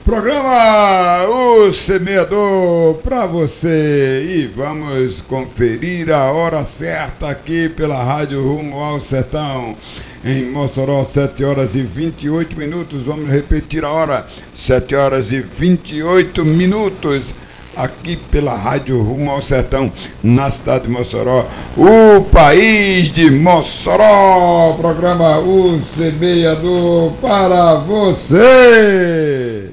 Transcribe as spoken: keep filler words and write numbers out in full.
Programa O Semeador para você, e vamos conferir a hora certa aqui pela Rádio Rumo ao Sertão. Em Mossoró, sete horas e vinte e oito minutos. Vamos repetir a hora, sete horas e vinte e oito minutos. Aqui pela Rádio Rumo ao Sertão, na cidade de Mossoró, o país de Mossoró. Programa O Semeador para você.